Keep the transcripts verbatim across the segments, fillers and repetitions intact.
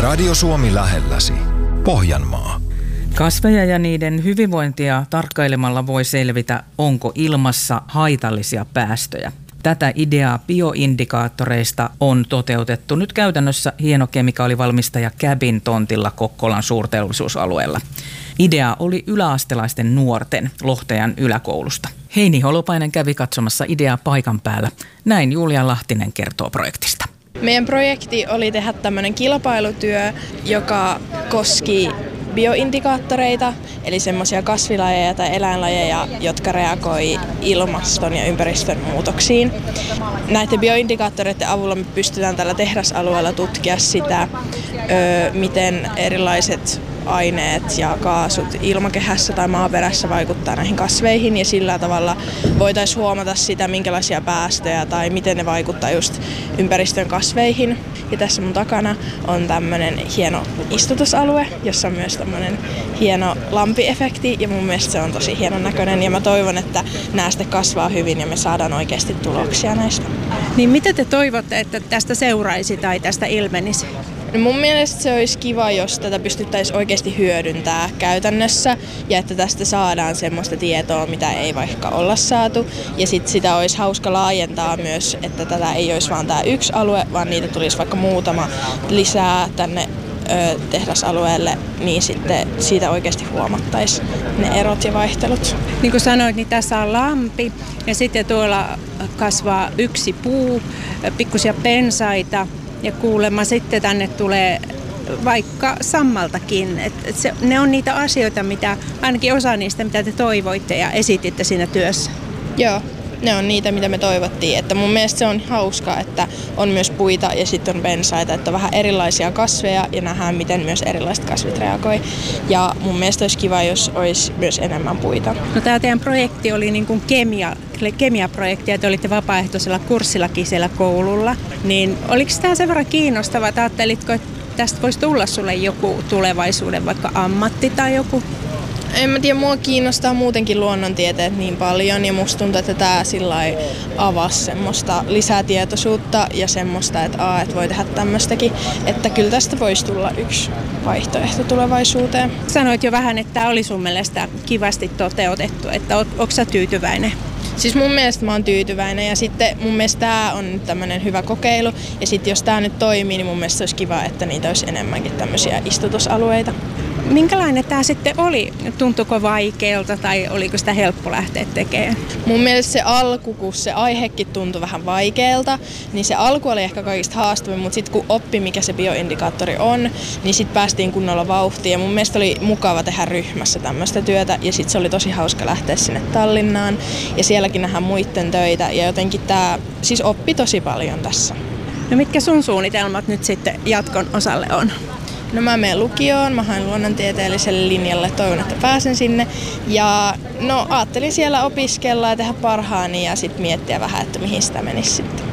Radio Suomi lähelläsi. Pohjanmaa. Kasveja ja niiden hyvinvointia tarkkailemalla voi selvitä, onko ilmassa haitallisia päästöjä. Tätä ideaa bioindikaattoreista on toteutettu nyt käytännössä hienokemikaalivalmistaja Cabin tontilla Kokkolan suurteollisuusalueella. Idea oli yläastelaisten nuorten Lohtajan yläkoulusta. Heini Holopainen kävi katsomassa ideaa paikan päällä. Näin Julia Lahtinen kertoo projektista. Meidän projekti oli tehdä tämmöinen kilpailutyö, joka koski bioindikaattoreita, eli semmoisia kasvilajeja tai eläinlajeja, jotka reagoi ilmaston ja ympäristön muutoksiin. Näiden bioindikaattoreiden avulla me pystytään tällä tehdasalueella tutkia sitä, miten erilaiset aineet ja kaasut ilmakehässä tai maaperässä vaikuttaa näihin kasveihin, ja sillä tavalla voitaisiin huomata sitä, minkälaisia päästöjä tai miten ne vaikuttaa just ympäristön kasveihin. Ja tässä mun takana on tämmöinen hieno istutusalue, jossa on myös tämmöinen hieno lampiefekti, ja mun mielestä se on tosi hienon näköinen, ja mä toivon, että nämä sitten kasvaa hyvin ja me saadaan oikeasti tuloksia näistä. Niin mitä te toivotte, että tästä seuraisi tai tästä ilmenisi? No mun mielestä se olisi kiva, jos tätä pystyttäisiin oikeasti hyödyntämään käytännössä ja että tästä saadaan semmoista tietoa, mitä ei vaikka olla saatu. Ja sitten sitä olisi hauska laajentaa myös, että tätä ei olisi vaan tämä yksi alue, vaan niitä tulisi vaikka muutama lisää tänne ö, tehdasalueelle, niin sitten siitä oikeasti huomattaisiin ne erot ja vaihtelut. Niin kuin sanoit, niin tässä on lampi ja sitten tuolla kasvaa yksi puu, pikkusia pensaita. Ja kuulemma sitten tänne tulee vaikka sammaltakin. Et, et se, ne on niitä asioita, mitä ainakin osa niistä, mitä te toivoitte ja esititte siinä työssä. Joo, ne on niitä, mitä me toivottiin. Että mun mielestä se on hauskaa, että on myös puita ja sitten on pensaita, että on vähän erilaisia kasveja ja nähdään, miten myös erilaiset kasvit reagoi. Ja mun mielestä olisi kiva, jos olisi myös enemmän puita. No tämä teidän projekti oli niin kuin kemia, kemiaprojekti ja te olitte vapaaehtoisella kurssillakin siellä koululla. Niin oliko tämä sen verran kiinnostavaa, että ajattelitko, että tästä voisi tulla sulle joku tulevaisuuden vaikka ammatti tai joku? En mä tiedä, mua kiinnostaa muutenkin luonnontieteet niin paljon ja musta tuntuu, että tää sillai avasi semmoista lisätietoisuutta ja semmoista, että, aa, että voi tehdä tämmöistäkin, että kyllä tästä voisi tulla yksi vaihtoehto tulevaisuuteen. Sanoit jo vähän, että tämä oli sun mielestä kivasti toteutettu, että ootko sä tyytyväinen? Siis mun mielestä mä oon tyytyväinen ja sitten mun mielestä tää on nyt tämmönen hyvä kokeilu ja sitten jos tää nyt toimii, niin mun mielestä olisi kiva, että niitä olisi enemmänkin tämmöisiä istutusalueita. Minkälainen tämä sitten oli? Tuntuiko vaikealta tai oliko sitä helppo lähteä tekemään? Mun mielestä se alku, kun se aihekin tuntui vähän vaikealta, niin se alku oli ehkä kaikista haastavin, mutta sitten kun oppi, mikä se bioindikaattori on, niin sitten päästiin kunnolla vauhtiin. Ja mun mielestä oli mukava tehdä ryhmässä tämmöistä työtä ja sitten se oli tosi hauska lähteä sinne Tallinnaan ja sielläkin nähdään muiden töitä ja jotenkin tämä siis oppi tosi paljon tässä. No mitkä sun suunnitelmat nyt sitten jatkon osalle on? No mä menen lukioon, mä haen luonnontieteelliselle linjalle, toivon, että pääsen sinne. Ja no ajattelin siellä opiskella ja tehdä parhaani ja sitten miettiä vähän, että mihin sitä menisi sitten.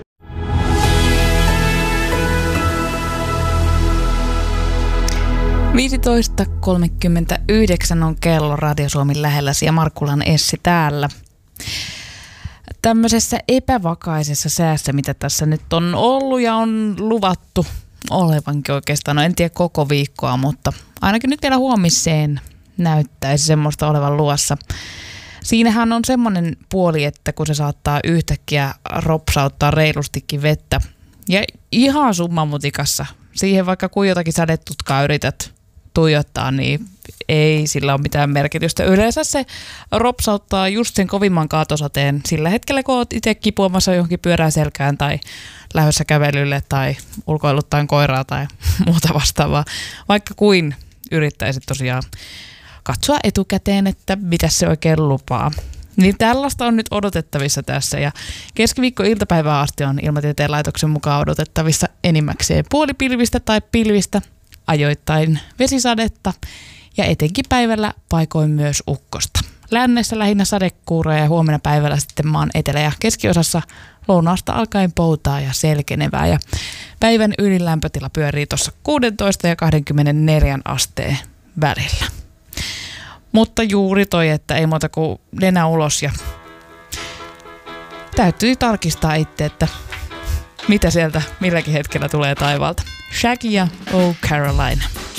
viisitoista kolmekymmentäyhdeksän on kello Radio Suomen lähelläsi ja Markkulan Essi täällä. Tämmöisessä epävakaisessa säässä, mitä tässä nyt on ollut ja on luvattu olevankin oikeastaan, no en tiedä koko viikkoa, mutta ainakin nyt vielä huomiseen näyttäisi semmoista olevan luossa. Siinähän on semmoinen puoli, että kun se saattaa yhtäkkiä ropsauttaa reilustikin vettä ja ihan summamutikassa, siihen vaikka kuin jotakin sadetutkaa yrität tuijottaa, niin ei sillä ole mitään merkitystä. Yleensä se ropsauttaa just sen kovimman kaatosateen sillä hetkellä, kun olet itse kipuamassa johonkin pyörään selkään tai lähdössä kävelylle tai ulkoiluttain koiraa tai muuta vastaavaa. Vaikka kuin yrittäisit tosiaan katsoa etukäteen, että mitä se oikein lupaa. Niin tällaista on nyt odotettavissa tässä ja keskiviikko-iltapäivää asti on Ilmatieteen laitoksen mukaan odotettavissa enimmäkseen puolipilvistä tai pilvistä, ajoittain vesisadetta ja etenkin päivällä paikoin myös ukkosta. Lännessä lähinnä sadekuuroja ja huomenna päivällä sitten maan etelä- ja keskiosassa lounaasta alkaen poutaa ja selkenevää. Ja päivän ylin lämpötila pyörii tuossa kuusitoista ja kaksikymmentäneljä asteen välillä. Mutta juuri toi, että ei muuta kuin nenä ulos ja täytyy tarkistaa itse, että mitä sieltä milläkin hetkellä tulee taivaalta. Shaggy ja Oh Caroline.